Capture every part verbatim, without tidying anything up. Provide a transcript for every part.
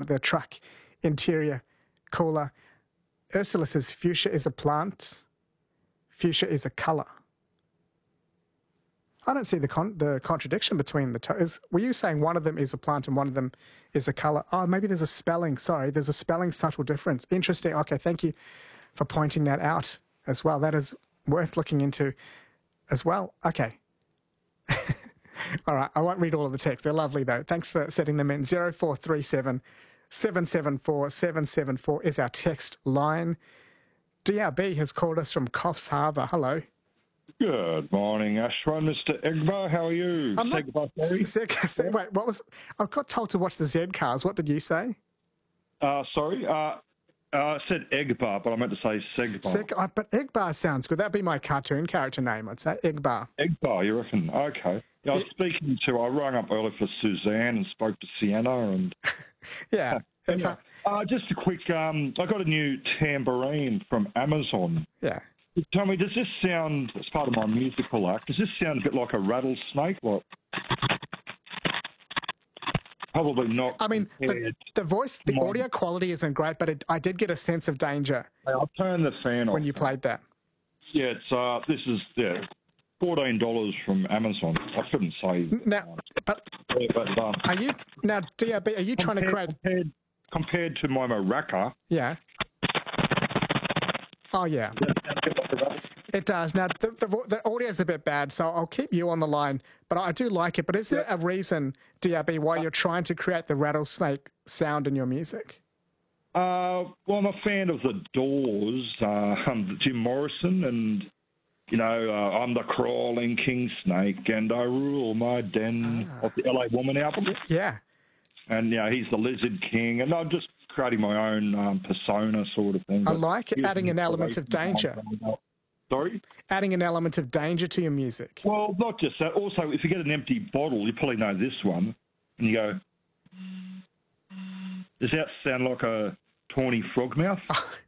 the truck interior cooler. Ursula says fuchsia is a plant. Fuchsia is a colour. I don't see the con- the contradiction between the two. Is, were you saying one of them is a plant and one of them is a colour? Oh, maybe there's a spelling. Sorry, there's a spelling subtle difference. Interesting. Okay, thank you for pointing that out as well. That is worth looking into as well. Okay. All right, I won't read all of the text. They're lovely, though. Thanks for setting them in. zero four three seven, seven seven four, seven seven four is our text line. D R B has called us from Coffs Harbour. Hello. Good morning, Ashwan. Mister Egbar, how are you? I'm not, Z, Z, Z, wait, what was... I got told to watch the Z cars. What did you say? Uh, sorry, uh, uh, I said Egbar, but I meant to say Segbar. Seg, uh, but Egbar sounds good. That'd be my cartoon character name, I'd say. Egbar. Egbar, you reckon? Okay. Yeah, I was it, speaking to... I rang up earlier for Suzanne and spoke to Sienna and... yeah. It's anyway, a, uh, just a quick... Um, I got a new tambourine from Amazon. Yeah. Tell me, does this sound, as part of my musical act, does this sound a bit like a rattlesnake? Like, probably not. I mean, the, the voice, the my, audio quality isn't great, but it, I did get a sense of danger. I'll turn the fan off. When you played that. Yeah, it's, uh, this is, yeah, fourteen dollars from Amazon. I shouldn't say. Now, but, yeah, but um, are you, now, D R B, are you compared, trying to create... Compared, compared to my maraca. Yeah. Oh, yeah. It does. Now, the, the, the audio is a bit bad, so I'll keep you on the line, but I do like it. But is there a reason, D R B, why you're trying to create the rattlesnake sound in your music? Uh, well, I'm a fan of the Doors, uh, um, Jim Morrison, and, you know, uh, I'm the crawling king snake, and I rule my den, ah. of the L A Woman album. Yeah. And, you know, he's the lizard king, and I'm just creating my own um, persona sort of thing. I like it, adding an element of danger. Sorry? Adding an element of danger to your music. Well, not just that. Also, if you get an empty bottle, you probably know this one, and you go, does that sound like a tawny frogmouth?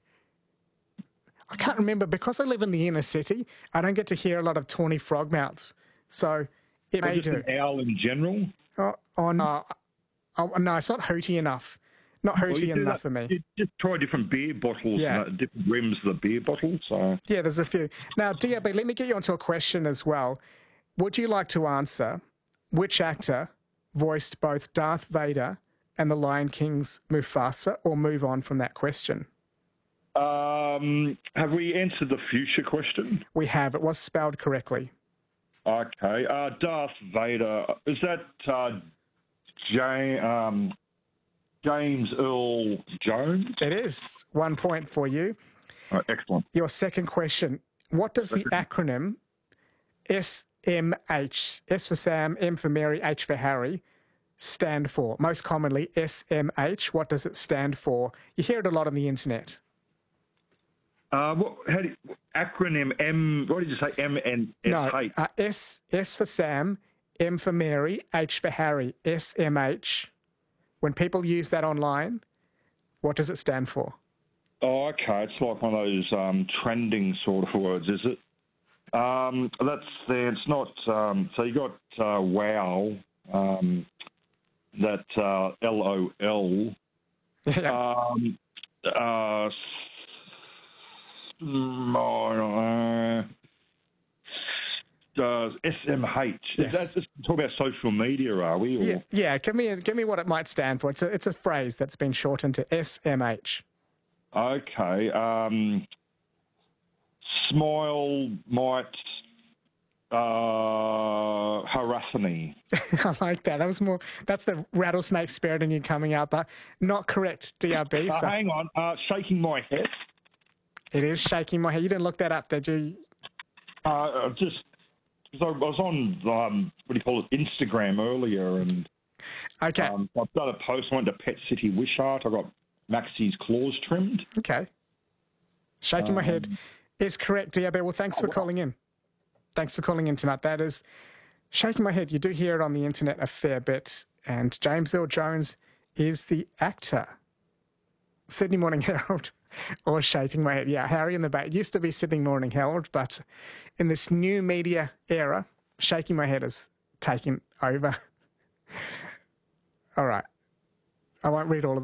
I can't remember. Because I live in the inner city, I don't get to hear a lot of tawny frogmouths. So it or may just do. An owl in general? Oh, oh no. Oh, no, it's not hooty enough. Not hooty well, enough that, for me. You just try different beer bottles, yeah. and, uh, different rims of the beer bottle. So yeah, there's a few. Now, D R B, let me get you onto a question as well. Would you like to answer which actor voiced both Darth Vader and the Lion King's Mufasa, or move on from that question? Um, have we answered the future question? We have. It was spelled correctly. Okay. Uh, Darth Vader. Is that uh, Jay, um, James Earl Jones? It is. One point for you. Oh, excellent. Your second question. What does the acronym S M H, S for Sam, M for Mary, H for Harry, stand for? Most commonly, S M H. What does it stand for? You hear it a lot on the internet. Uh, what, how do you, acronym M, what did you say, M and S H? No, uh, S, S for Sam, M for Mary, H for Harry, S M H. When people use that online, what does it stand for? Oh, okay. It's like one of those um, trending sort of words, is it? Um, that's there. It's not. Um, so you got uh, wow. Um, that uh, L O L. Yeah. Um, uh, uh, uh, S M H. Yes. Is that just talk about social media, are we? Or? Yeah, yeah. Give me, give me what it might stand for. It's a, it's a phrase that's been shortened to S M H. Okay. Um, smile might uh, harass me. I like that. That was more. That's the rattlesnake spirit in you coming out, but not correct. D R B. Uh, So. Hang on. Uh, shaking my head. It is shaking my head. You didn't look that up, did you? Uh, just because I was on um, what do you call it, Instagram earlier, and okay, um, I've done a post. I went to Pet City Wishart. I got Maxie's claws trimmed. Okay. Shaking um, my head is correct, D R B. Well, thanks for calling in. Thanks for calling in tonight. That is shaking my head. You do hear it on the internet a fair bit. And James Earl Jones is the actor. Sydney Morning Herald or shaking my head. Yeah, Harry in the Bay. It used to be Sydney Morning Herald, but in this new media era, shaking my head is taking over. All right. I won't read all of